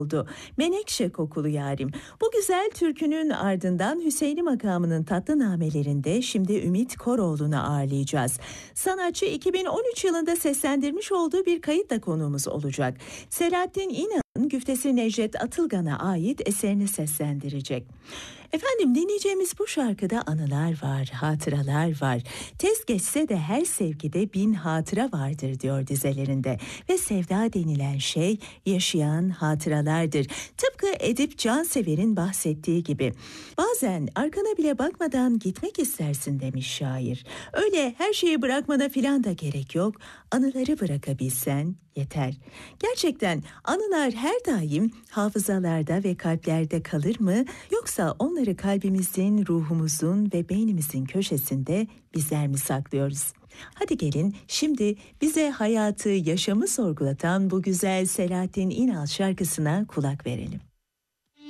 oldu. Menekşe kokulu yarim. Bu güzel türkünün ardından Hüseyin'i makamının tatlı namelerinde şimdi Ümit Koroğlu'nu ağırlayacağız. Sanatçı 2013 yılında seslendirmiş olduğu bir kayıtla konuğumuz olacak. Selahattin İnan'ın güftesi Necdet Atılgan'a ait eserini seslendirecek. Efendim, dinleyeceğimiz bu şarkıda anılar var, hatıralar var. Tez geçse de her sevgide bin hatıra vardır diyor dizelerinde. Ve sevda denilen şey yaşayan hatıralardır. Tıpkı Edip Cansever'in bahsettiği gibi. Bazen arkana bile bakmadan gitmek istersin demiş şair. Öyle her şeyi bırakmana filan da gerek yok. Anıları bırakabilsen yeter. Gerçekten anılar her daim hafızalarda ve kalplerde kalır mı? Yoksa onları kalbimizin, ruhumuzun ve beynimizin köşesinde bizler mi saklıyoruz? Hadi gelin şimdi bize hayatı, yaşamı sorgulatan bu güzel Selahattin İnal şarkısına kulak verelim.